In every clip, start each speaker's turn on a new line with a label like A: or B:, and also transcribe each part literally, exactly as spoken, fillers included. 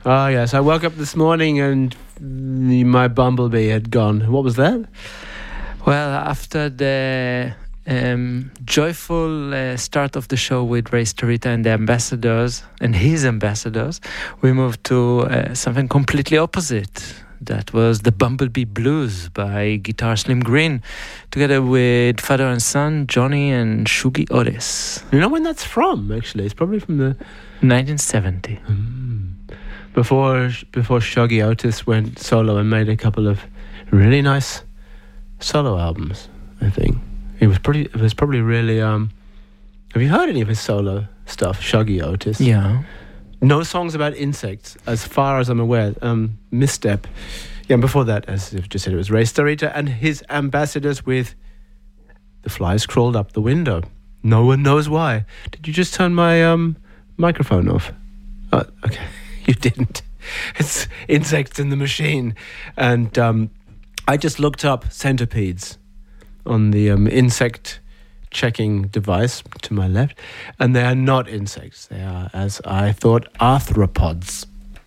A: Oh, yes. I woke up this morning and my bumblebee had gone. What was that?
B: Well, after the um, joyful uh, start of the show with Ray Starita and the ambassadors and his ambassadors, we moved to uh, something completely opposite. That was the Bumblebee Blues by Guitar Slim Green, together with father and son, Johnny and Shuggy Otis.
A: You know when that's from, actually? It's probably from the...
B: nineteen seventy.
A: Mm. Before before Shuggy Otis went solo and made a couple of really nice solo albums, I think. It was pretty. It was probably really... Um, have you heard any of his solo stuff, Shuggy Otis?
B: Yeah.
A: No songs about insects, as far as I'm aware. Um, Misstep. Yeah, and before that, as I've just said, it was Ray Starita and his ambassadors with The Flies Crawled Up the Window. No one knows why. Did you just turn my um, microphone off? Oh, okay, you didn't. It's Insects in the Machine. And um, I just looked up centipedes on the um, insect checking device to my left, and they are not insects. They are, as I thought, arthropods.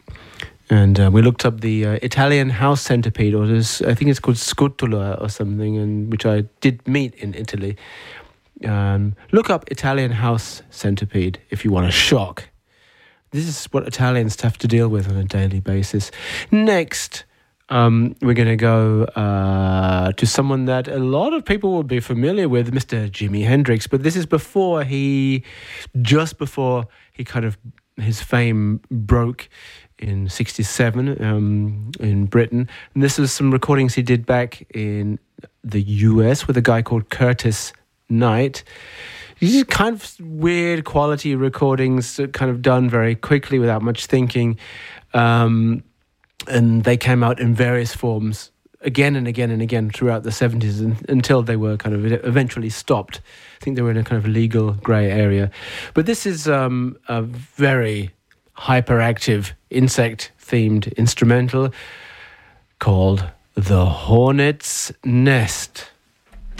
A: And uh, we looked up the uh, Italian house centipede, or this, I think it's called scutula or something, and which I did meet in Italy. Um, look up Italian house centipede if you want a shock. This is what Italians have to deal with on a daily basis. Next, Um, we're going to go uh, to someone that a lot of people will be familiar with, Mister Jimi Hendrix. But this is before he, just before he kind of, his fame broke in sixty-seven um, in Britain. And this was some recordings he did back in the U S with a guy called Curtis Knight. These are kind of weird quality recordings, kind of done very quickly without much thinking. Um... And they came out in various forms again and again and again throughout the seventies and, until they were kind of eventually stopped. I think they were in a kind of legal grey area. But this is um, a very hyperactive insect-themed instrumental called The Hornet's Nest.